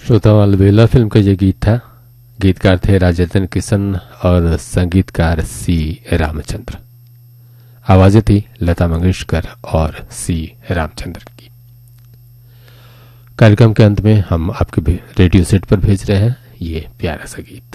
श्रोताओं, अलबेला फिल्म का ये गीत था। गीतकार थे राजेंद्र किशन और संगीतकार सी रामचंद्र। आवाजें थी लता मंगेशकर और सी रामचंद्र की। कार्यक्रम के अंत में हम आपके रेडियो सेट पर भेज रहे हैं ये प्यारा सा गीत।